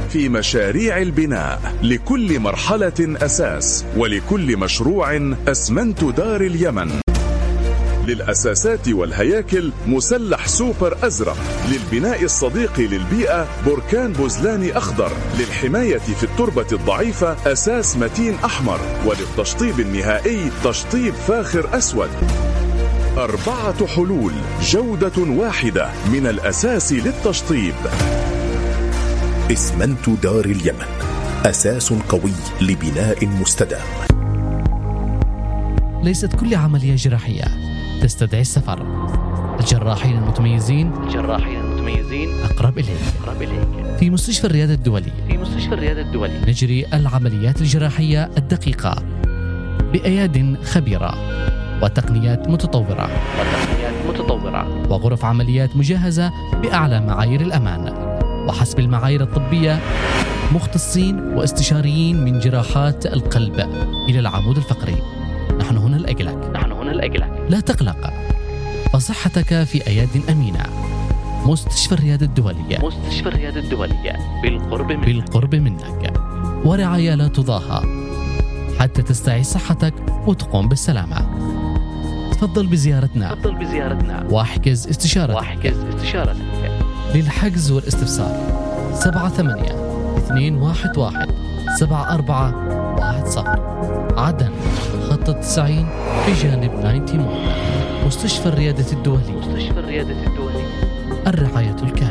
في مشاريع البناء. لكل مرحلة أساس، ولكل مشروع أسمنت دار اليمن. للأساسات والهياكل مسلح سوبر أزرق. للبناء الصديق للبيئة بركان بوزلاني أخضر. للحماية في التربة الضعيفة أساس متين أحمر. وللتشطيب النهائي تشطيب فاخر أسود. 4 حلول، جودة واحدة من الأساس للتشطيب. إسمنت دار اليمن، أساس قوي لبناء مستدام. ليست كل عملية جراحية تستدعي السفر. الجراحين المتميزين أقرب إليك. في مستشفى الرياض الدولي نجري العمليات الجراحية الدقيقة بأياد خبيرة وتقنيات متطورة وغرف عمليات مجهزة بأعلى معايير الأمان وحسب المعايير الطبية. مختصين واستشاريين من جراحات القلب إلى العمود الفقري. نحن هنا لأجلك. لا تقلق، فصحتك في أياد أمينة. مستشفى الرياض الدولية بالقرب منك، ورعاية لا تضاهى حتى تستعيد صحتك وتقوم بالسلامة. تفضل بزيارتنا واحجز استشارتك. للحجز والاستفسار 78-211-7410. عدن خط 90 بجانب 90 مول. مستشفى الرياضة الدولي. الرعاية الكاملة.